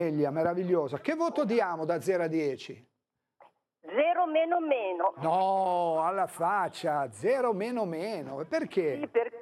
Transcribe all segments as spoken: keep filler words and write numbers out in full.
Elia, meravigliosa. Che voto diamo da zero a dieci? Zero meno meno. No, alla faccia, zero meno meno. Perché? Sì, per,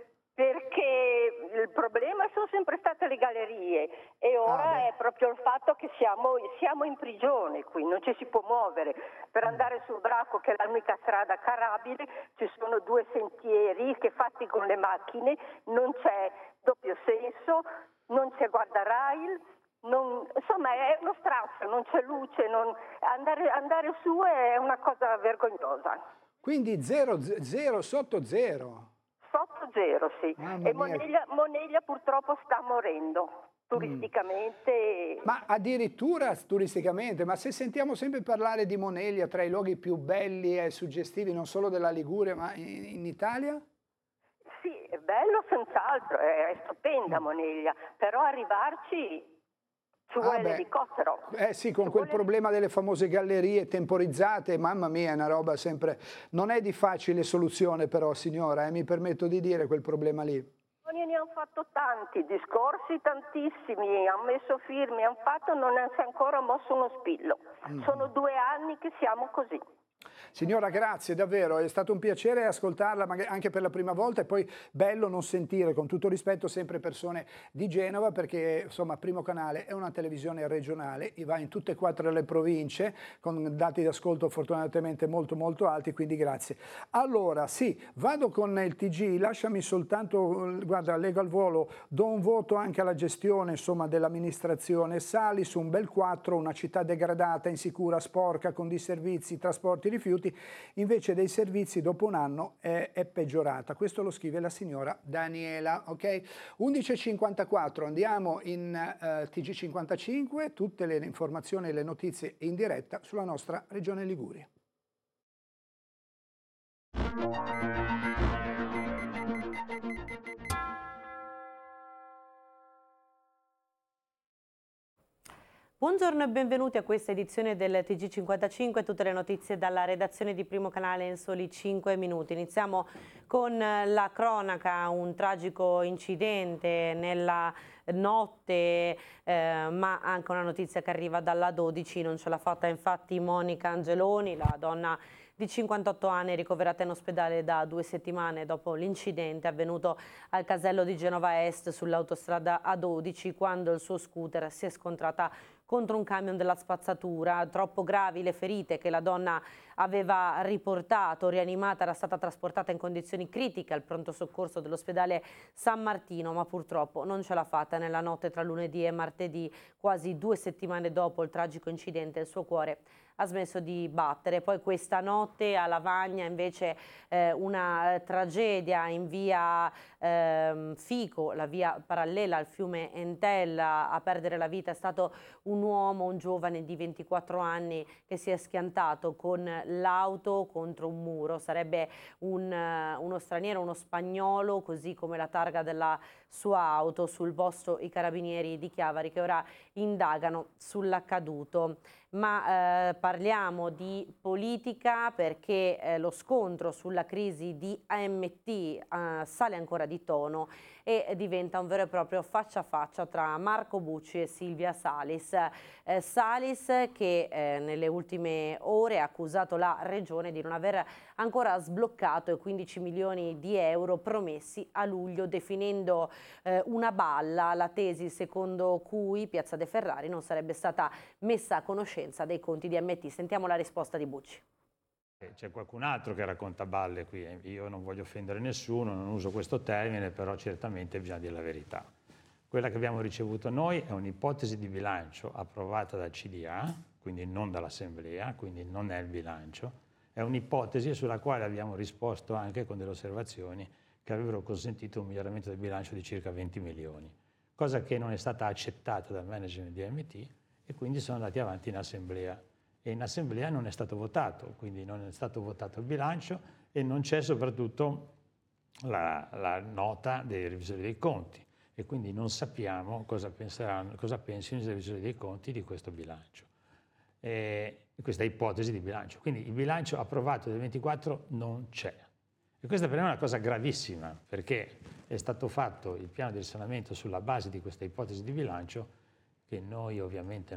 perché il problema sono sempre state le gallerie e ora Ah, è proprio il fatto che siamo, siamo in prigione qui, non ci si può muovere. Per andare sul Bracco, che è l'unica strada carabile, ci sono due sentieri che fatti con le macchine, non c'è doppio senso, non c'è guardrail. Non, insomma è uno strazio, non c'è luce, non, andare, andare su è una cosa vergognosa. Quindi zero, zero sotto zero. Sotto zero, sì. Mamma E mia. Moneglia, Moneglia purtroppo sta morendo turisticamente. Mm. Ma addirittura turisticamente, ma se sentiamo sempre parlare di Moneglia tra i luoghi più belli e suggestivi non solo della Liguria ma in, in Italia? Sì, è bello senz'altro, è, è stupenda Moneglia, però arrivarci ci vuole Ah, beh. l'elicottero. Eh sì, con Ci quel vuole... problema delle famose gallerie temporizzate, mamma mia, è una roba sempre... Non è di facile soluzione però, signora, eh, mi permetto di dire quel problema lì. Ne hanno fatto tanti, discorsi tantissimi, hanno messo firme, hanno fatto, non si è ancora mosso uno spillo. Mm. Sono due anni che siamo così. Signora, grazie, davvero, è stato un piacere ascoltarla anche per la prima volta e poi bello non sentire, con tutto rispetto, sempre persone di Genova perché, insomma, Primo Canale è una televisione regionale, va in tutte e quattro le province con dati di ascolto fortunatamente molto molto alti, quindi grazie. Allora, sì, vado con il T G, lasciami soltanto, guarda, leggo al volo, do un voto anche alla gestione, insomma, dell'amministrazione Salis, un bel quattro, una città degradata, insicura, sporca, con disservizi, trasporti, rifiuti, invece dei servizi dopo un anno è, è peggiorata. Questo lo scrive la signora Daniela, ok? undici e cinquantaquattro, andiamo in uh, T G cinquantacinque, tutte le informazioni e le notizie in diretta sulla nostra regione Liguria. Buongiorno e benvenuti a questa edizione del T G cinquantacinque, tutte le notizie dalla redazione di Primo Canale in soli cinque minuti. Iniziamo con la cronaca, un tragico incidente nella notte, eh, ma anche una notizia che arriva dalla dodici, non ce l'ha fatta infatti Monica Angeloni, la donna di cinquantotto anni ricoverata in ospedale da due settimane dopo l'incidente avvenuto al casello di Genova Est sull'autostrada A dodici quando il suo scooter si è scontrata contro un camion della spazzatura. Troppo gravi le ferite che la donna aveva riportato, rianimata, era stata trasportata in condizioni critiche al pronto soccorso dell'ospedale San Martino, ma purtroppo non ce l'ha fatta nella notte tra lunedì e martedì, quasi due settimane dopo il tragico incidente. Il suo cuore ha smesso di battere. Poi questa notte a Lavagna invece eh, una eh, tragedia in via eh, Fico, la via parallela al fiume Entella. A perdere la vita è stato un uomo, un giovane di ventiquattro anni che si è schiantato con l'auto contro un muro. Sarebbe un, uh, uno straniero, uno spagnolo, così come la targa della sua auto. Sul posto i carabinieri di Chiavari che ora indagano sull'accaduto. Ma eh, parliamo di politica perché eh, lo scontro sulla crisi di A M T eh, sale ancora di tono e diventa un vero e proprio faccia a faccia tra Marco Bucci e Silvia Salis. Eh, Salis che eh, nelle ultime ore ha accusato la regione di non aver ancora sbloccato i quindici milioni di euro promessi a luglio, definendo eh, una balla la tesi secondo cui Piazza De Ferrari non sarebbe stata messa a conoscenza dei conti di A M T. Sentiamo la risposta di Bucci. C'è qualcun altro che racconta balle qui, io non voglio offendere nessuno, non uso questo termine, però certamente bisogna dire la verità. Quella che abbiamo ricevuto noi è un'ipotesi di bilancio approvata dal C D A, quindi non dall'Assemblea, quindi non è il bilancio, è un'ipotesi sulla quale abbiamo risposto anche con delle osservazioni che avrebbero consentito un miglioramento del bilancio di circa venti milioni, cosa che non è stata accettata dal management di A M T e quindi sono andati avanti in Assemblea. E in Assemblea non è stato votato, quindi non è stato votato il bilancio e non c'è soprattutto la, la nota dei revisori dei conti e quindi non sappiamo cosa, penseranno, cosa pensino i revisori dei conti di questo bilancio, e questa ipotesi di bilancio. Quindi il bilancio approvato del ventiquattro non c'è. E questa per me è una cosa gravissima perché è stato fatto il piano di risanamento sulla base di questa ipotesi di bilancio che noi ovviamente